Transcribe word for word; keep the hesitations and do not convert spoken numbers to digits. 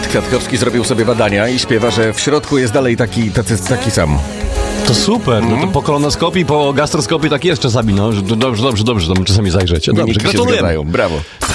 Robert Kwiatkowski zrobił sobie badania i śpiewa, że w środku jest dalej taki, tacy, taki sam. To super, no to po kolonoskopii, po gastroskopii tak jest czasami, no, że dobrze, dobrze, dobrze, to czasami zajrzeć. Dobrze, Wyniki się gratuluję. zgadzają, brawo.